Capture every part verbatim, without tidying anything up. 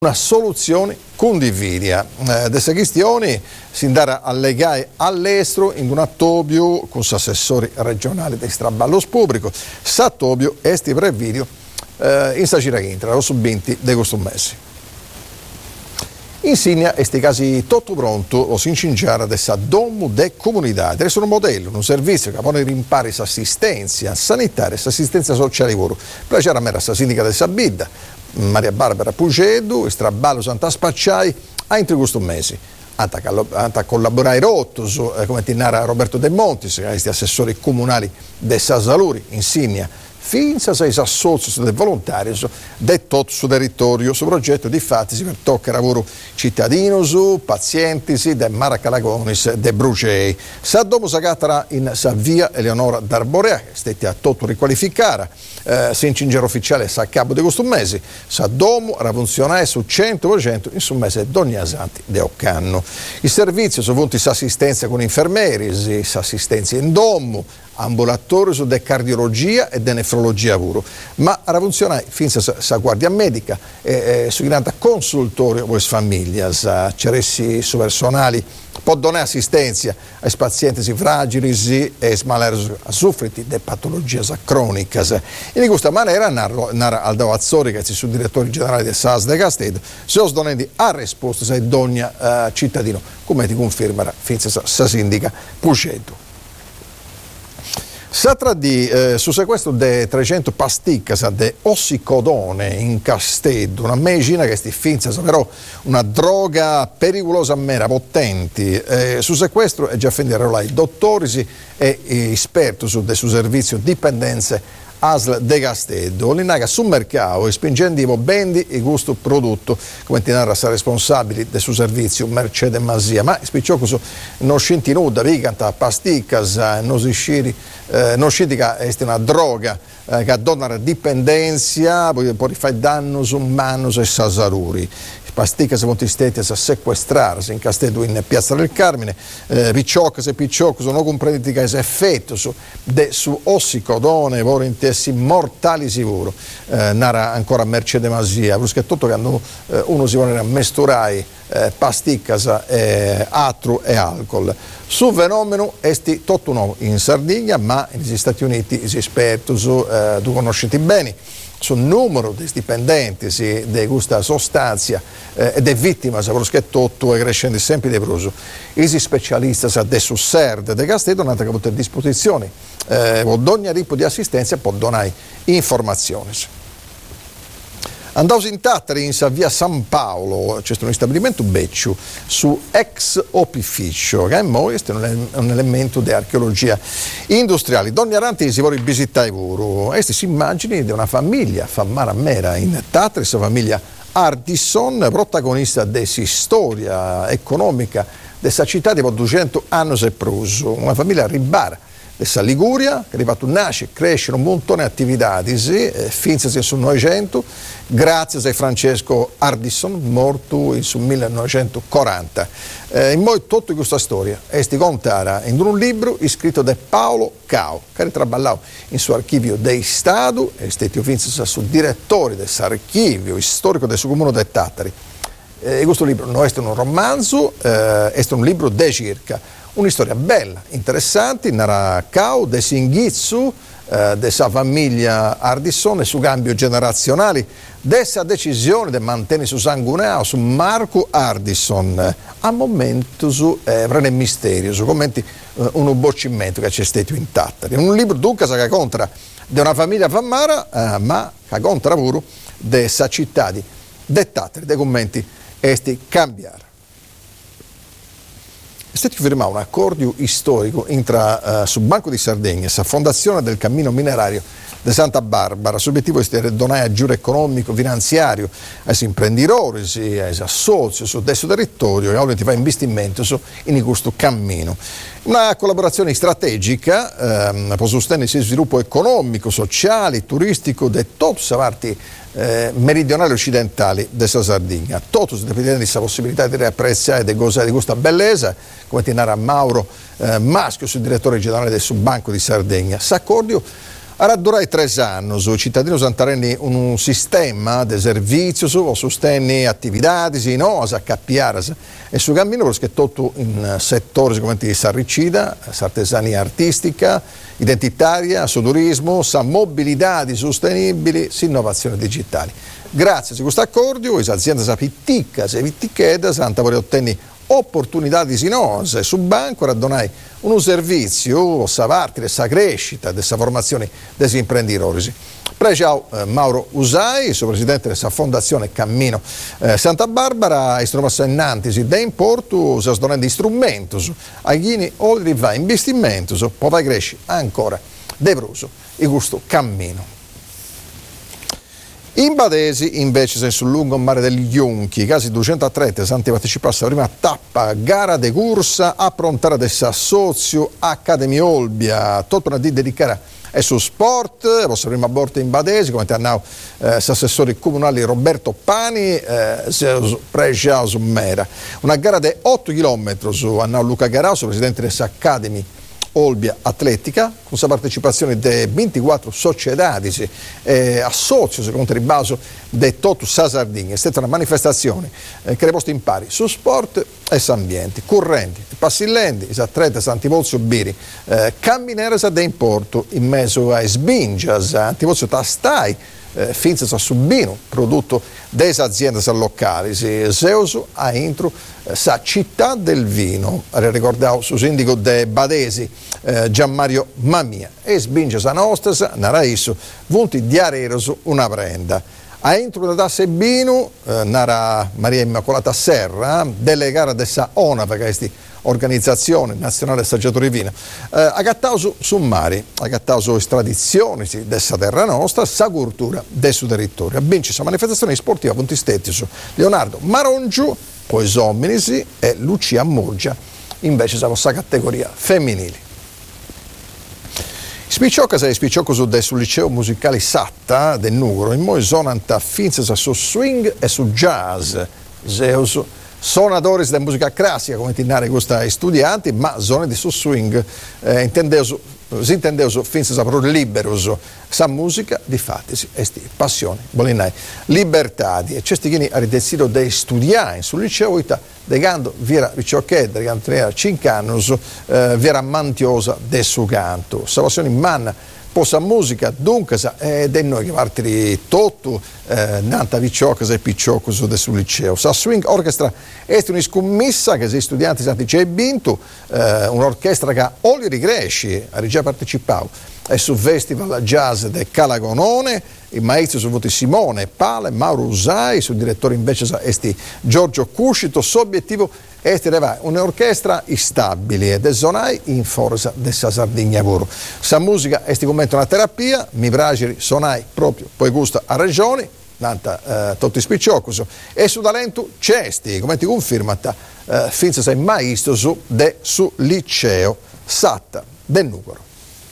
una soluzione condivisa. Eh, queste questioni si andrà a legare all'estero in un attobio con l'assessore regionale del traballo pubblico. S'attobio è sti previdio eh, in Sacira Intra, lo subinti di questo mese. Insignia questi casi tutto pronto o si incingiare dessa domo de comunità. Deve essere un modello, un servizio che pone rimpari assistenza sanitaria e assistenza sociale lavoro. Piacere a me la sindaca del Sabidda, Maria Barbara Pugedu, il traballo Santa Spacciai, a entro questo mese. A collaborare rottos, eh, come tinara Roberto De Montis, questi assessori comunali de Sasaluri, Insignia. Finza sei associati dei volontari del tutto sul territorio, su progetto di fatti per toccare lavoro cittadino, pazienti de Maracalagonis, de Brucei. Sa dopo si cattara in sa via Eleonora d'Arborea, che stette a tutto riqualificare, eh, si incingere ufficiale sa capo di questo mese, sa domo era funzionare su cento per cento in su mese d'ogni asanti de Occanno. Il servizio su punti assistenza con infermieri, assistenza in domo, ambulatori su de cardiologia e de nefrologia puro, ma era funzionare finza sa guardia medica e, e su grande consultorio per le famiglie, c'eressi su personali può donare assistenza ai pazienti fragili e smaleri soffriti di patologie croniche. In questa maniera, Nara Aldo Azzori, che è il direttore generale del S A S de Castedo, si è donati a risposta di ogni uh, cittadino, come ti conferma finza sa sindaca Puceto. Si tratta di eh, su sequestro di trecento pasticche di ossicodone in Castedo, una medicina che è finza però una droga pericolosa mera, potente. Eh, su sequestro è già finito i dottori e esperti su del servizio dipendenze A S L de Castedo, l'inaga sul mercato e spingendo bendi e gusto prodotto, come ti narra sa responsabile del suo servizio Mercedes Masia, ma spiccioso non scinti nuda, ricanta pasticcas, non si sciri, eh, non scitica è una droga eh, che dona dipendenza, poi può fare danno su manos e sasaruri. Pasticche se molti stati a sequestrarsi in Castedo in Piazza del Carmine, eh, picciocche se picciocche non comprenditi che effetto su, de, su ossicodone, voro intessi mortali sicuro, eh, nara ancora Mercedes Masia, perché tutto che hanno, eh, uno si vuole mesturare eh, pasticche eh, atru e alcol. Su fenomeno esti tutto nuovo in Sardegna, ma negli Stati Uniti si esperti, eh, tu conoscete bene sul numero di dipendenti sì, di questa sostanza eh, ed è vittima soprattutto e crescendo sempre di più. I specialisti adesso Serd de Castedo hanno avuto a disposizione eh, ogni tipo di assistenza può donare informazioni. Andavo in Tattari in via San Paolo, c'è un stabilimento beccio su ex opificio, che è un elemento di archeologia industriale. Donne Aranti si vuole visitare pure. Queste si immagini di una famiglia, Fammara Mera, in Tattari, questa famiglia Ardisson, protagonista della storia economica della città di duecento anni e pruso. Una famiglia ribara. Dessa Liguria, che è arrivato nasce, cresce un montone di attività, sì, eh, finza sul Novecento, grazie a Francesco Ardisson, morto in sul millenovecentoquaranta. Eh, in poi tutta questa storia è stata contata in un libro scritto da Paolo Cao, che ha lavorato in suo archivio di Stato, è stato finza sul direttore del suo archivio storico del suo comune di Tattari. Eh, questo libro non è un romanzo, eh, è un libro di circa. Una storia bella, interessante, narra Cao, de Singhizzu, eh, de sa famiglia Ardisson e su cambio generazionale, dessa decisione di mantenere su sanguineo su Marco Ardisson, a momento su eh, prende misterio, su commenti eh, un boccimento che c'è stato in Tattari. Un libro dunque che contra di una famiglia fammara, eh, ma che contra pure de sa città di de Tattari, dei commenti esti cambiare. È stato firmato un accordo storico tra uh, sul Banco di Sardegna e la fondazione del cammino minerario di Santa Barbara. L'obiettivo è di donare aggiuto economico, finanziario ai imprenditori, ai associ su questo territorio e a fa investimento su, in questo cammino. Una collaborazione strategica ehm, per sostenere il sviluppo economico, sociale, turistico di tutte le parti eh, meridionali e occidentali della Sardegna. Tutti dipende della possibilità di riapprezzare e di gozare di questa bellezza, come ti narra Mauro eh, Maschio, sul direttore generale del Subbanco di Sardegna. S'accordio Ora durai tre anni, i cittadini santareni un sistema di servizi o sosteni attività in osa, cappiare e su cammino perché tutto in settori come si sarricida, artesania artistica, identitaria, su turismo, sa mobilità sostenibili, su innovazione digitali. Grazie a questo accordo, le aziende pitticche e vittichette sanno per ottenere opportunità di sinose su banco radonai un servizio sa partire sa crescita dessa formazione degli imprenditori. Preciao eh, Mauro Usai, suo presidente della fondazione Cammino eh, Santa Barbara, istruzione innanzi da importo, sa donando strumenti a chi oltre va investimento, poi vai cresci ancora devroso il gusto cammino. In Badesi invece sei sul lungomare degli Iunchi, quasi duecento atleti santi partecipassero alla prima tappa, gara de corsa, approntare dessa Sozio Accademia Olbia, tutto per dedicare e su sport, la vostra prima volta in Badesi, come ti hanno eh, l'assessore comunale Roberto Pani, eh, Pregiao su Mera. Una gara di otto chilometri su Annao Luca Garauso, presidente dessa Accademia Olbia Atletica, con la partecipazione di ventiquattro società eh, associati secondo il baso di Totu Sa Sardegna. È stata una manifestazione eh, che ha posto in pari su sport e su ambienti, correnti, passilenti, gli atleti Antivolzio Biri, eh, cammineres da importo in mezzo a sbingias, Antivolzio Tastai, Eh, finza a subino prodotto delle aziende locali, Seuso a intro eh, sa città del vino, ricordavo su sindaco de Badesi eh, Gianmario Mamia e sbinge sa nostra naraiso vunti di areroso una prenda. A intro da Sebino eh, nara Maria Immacolata Serra delegata dessa ONA per questi Organizzazione Nazionale Assaggiatori Vino, eh, a Gattauso Summari, a Gattauso tradizioni sì, dessa terra nostra, sa cultura del suo territorio. A vinci sa manifestazione sportiva punti stetici Leonardo Marongiu, poi Somminisi e Lucia Murgia, invece siamo sa categoria femminili. Spicciocca sei spicciocco su del liceo musicale Satta del Nugro, in moi sonanta finza su swing e su jazz, Zeus. Suonatori della musica classica, come tinare questi studianti, ma zone di su swing, eh, intendeoso, si intendeoso finza saprò liberoso, sa musica di fatisi, esti passione, bolinai, libertà, e c'è chi ha deciso di studiare sul liceo, degando via ricciocchetta, degando tenere cinque anni, eh, via mantiosa del suo canto, sa passione in manna, posa musica, dunque, ed è noi che partiri tutto, eh, nanta vicciocca e picciocca del suo liceo. Sa swing orchestra è una scommessa che se studianti santi c'è vinto, eh, un'orchestra che ogni ricresci, ha già partecipato, è sul festival jazz del Calagonone, il maestro su voti Simone Pale, Mauro Usai, sul direttore invece è Giorgio Cuscito, suo obiettivo è un'orchestra stabile ed è zonai in forza della Sardegna Voro. Sa musica è commento una terapia, mi piace sonai proprio, poi gusta a regioni, nanta eh, tutti spiccioccoso, e su talento cesti, come ti conferma, eh, finza sei maestro su de su liceo Satta del Nugoro.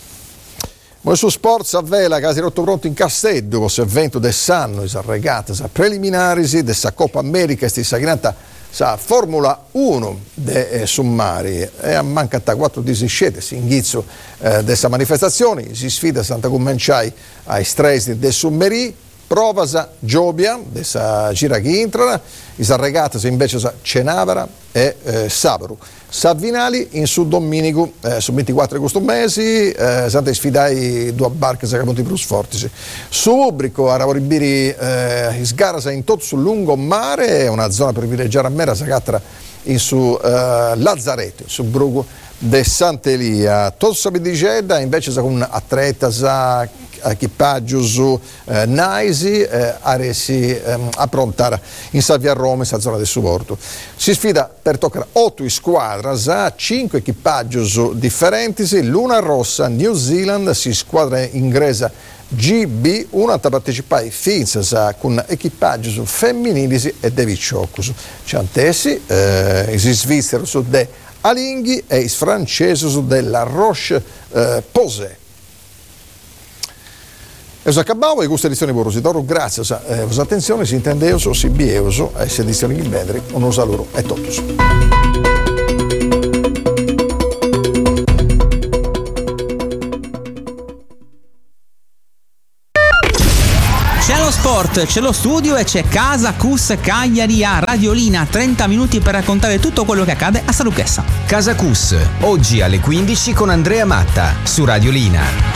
Ma su sport a vela che si è rotto pronto in Castello, questo evento del Sanno, sa regate, sa preliminari della Coppa America, sti sagrata sa Formula uno de eh, Summari, e a mancata quattro disiscete, si inghizzo eh, dessa manifestazione, si sfida Santa Commenciai ai stresi del Summeri, prova sa Giobia, dessa gira che entra, i regate invece sa Cenavara e eh, Sabaru. Savvinali in Sud Dominico, eh, su ventiquattro di questo mese, eh, sante sfidai due barche che sono più forti. Su Ubrico, a Ravoribiri, eh, sgarasa in tutto sul lungomare, una zona privilegiata a Mera, Sagatra in su eh, Lazzaretto, su Brugo de Sant'Elia. Tutto Sabidiceda invece sa con atleta, sa equipaggio su eh, Naisi, eh, aresi eh, approntare in Savia Roma, in zona del supporto. Si sfida per toccare otto squadre, a cinque equipaggi differenti, Luna Rossa, New Zealand, si squadra inglese G B, una da partecipare finza con equipaggi femminili e de vicioccus. Ciantessi, eh, si svizzero su de Alinghi e i francesi su della Roche eh, Posay. E se acabavo di questa edizione di Borosidoro, grazie a eh, vostra attenzione, si intende so, si bieso, e se edizioni di Bedri, un saluto e tutto. sport, c'è lo studio e c'è Casa Cus Cagliari a Radiolina, trenta minuti per raccontare tutto quello che accade a Saluchessa. Casa Cus, oggi alle quindici con Andrea Matta su Radiolina.